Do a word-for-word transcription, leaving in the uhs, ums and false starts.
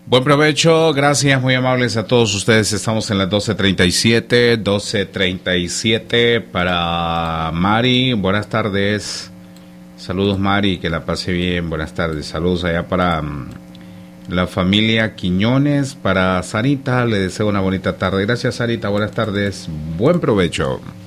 Buen provecho, gracias, muy amables a todos ustedes. Estamos en las doce treinta y siete, doce treinta y siete para Mari. Buenas tardes. Saludos, Mari, que la pase bien. Buenas tardes. Saludos allá para um, la familia Quiñones. Para Sarita, le deseo una bonita tarde. Gracias, Sarita. Buenas tardes. Buen provecho.